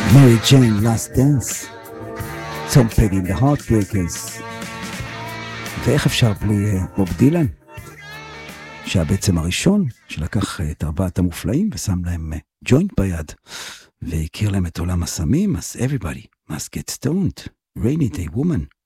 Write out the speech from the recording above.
Mary Jane Last Dance, Tom Petty The Heartbreakers, ואיך אפשר בלי בוב דילן, שהיה בעצם הראשון שלקח את ארבעת המופלאים ושם להם ג'וינט ביד והכיר להם את עולם הסמים. אז everybody must get stoned, Rainy Day Woman.